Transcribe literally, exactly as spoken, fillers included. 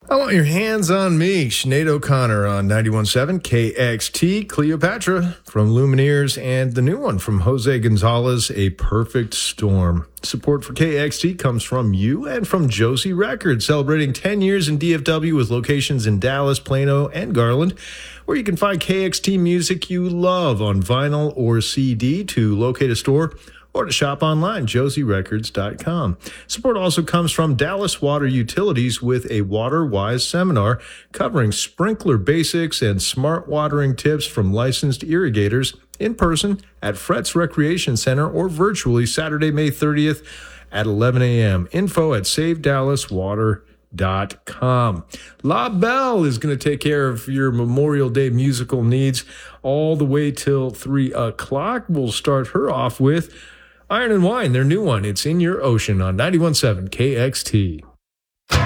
I want your hands on me. Sinead O'Connor on ninety-one point seven K X T. Cleopatra from Lumineers, and the new one from Jose Gonzalez, A Perfect Storm. Support for K X T comes from you and from Josie Records, celebrating ten years in D F W with locations in Dallas, Plano, and Garland, where you can find K X T music you love on vinyl or C D. To locate a store or to shop online, josie records dot com. Support also comes from Dallas Water Utilities with a Water-Wise seminar covering sprinkler basics and smart watering tips from licensed irrigators in person at Fretz Recreation Center or virtually Saturday, May thirtieth at eleven a.m. Info at save dallas water dot com. La Belle is going to take care of your Memorial Day musical needs all the way till three o'clock. We'll start her off with Iron and Wine, their new one. It's In Your Ocean on ninety-one point seven K X T.